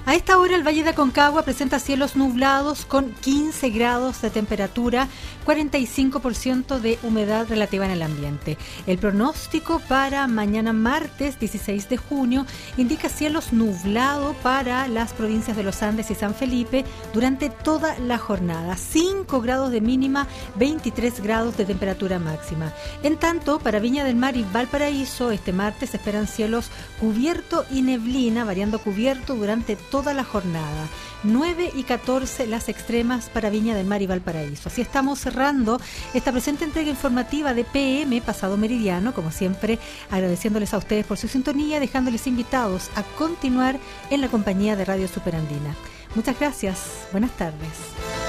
A esta hora el Valle de Aconcagua presenta cielos nublados con 15 grados de temperatura, 45% de humedad relativa en el ambiente. El pronóstico para mañana martes 16 de junio indica cielos nublados para las provincias de Los Andes y San Felipe durante toda la jornada. 5 grados de mínima, 23 grados de temperatura máxima. En tanto, para Viña del Mar y Valparaíso, este martes se esperan cielos cubierto y neblina, variando cubierto durante toda la jornada. 9 y 14 las extremas para Viña del Mar y Valparaíso. Así estamos cerrando esta presente entrega informativa de PM Pasado Meridiano, como siempre agradeciéndoles a ustedes por su sintonía, dejándoles invitados a continuar en la compañía de Radio Superandina. Muchas gracias, buenas tardes.